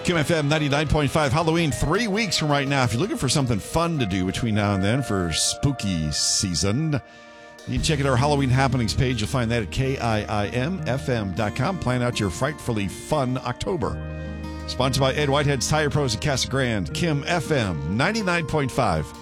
Kim FM 99.5. Halloween 3 weeks from right now. If you're looking for something fun to do between now and then for spooky season, you can check out our Halloween happenings page. You'll find that at KIIMFM.com. Plan out your frightfully fun October. Sponsored by Ed Whitehead's Tire Pros at Casa Grande. Kim FM 99.5.